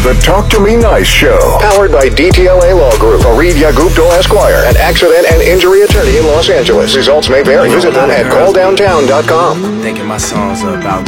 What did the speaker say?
The Talk to Me Nice Show. Powered by DTLA Law Group, Fareed Yagupto Esquire, an accident and injury attorney in Los Angeles. Results may vary. Visit them at calldowntown.com. Thinking my songs are about